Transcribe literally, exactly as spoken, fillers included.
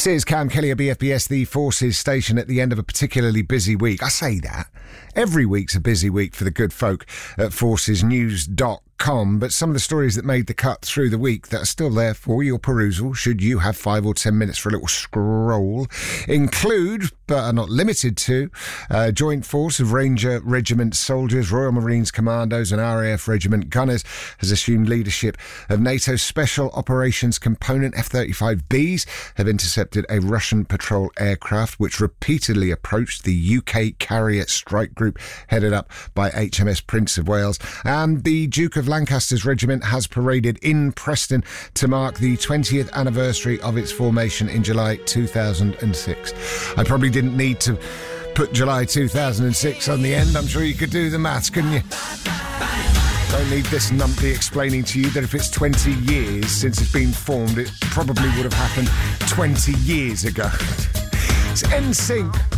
This is Cam Kelly at B F B S, the Forces station, at the end of a particularly busy week. I say that. Every week's a busy week for the good folk at forces news dot com, but some of the stories that made the cut through the week that are still there for your perusal, should you have five or ten minutes for a little scroll, include, but are not limited to, uh, Joint Force of Ranger Regiment soldiers, Royal Marines Commandos and R A F Regiment Gunners has assumed leadership of NATO's Special Operations Component. F thirty-five Bs have intercepted a Russian patrol aircraft which repeatedly approached the U K carrier strike group headed up by H M S Prince of Wales. And the Duke of Lancaster's regiment has paraded in Preston to mark the twentieth anniversary of its formation in July two thousand six. I probably didn't need to put July two thousand six on the end. I'm sure you could do the maths, couldn't you? Don't need this numpty explaining to you that if it's twenty years since it's been formed, it probably would have happened twenty years ago. It's N Sync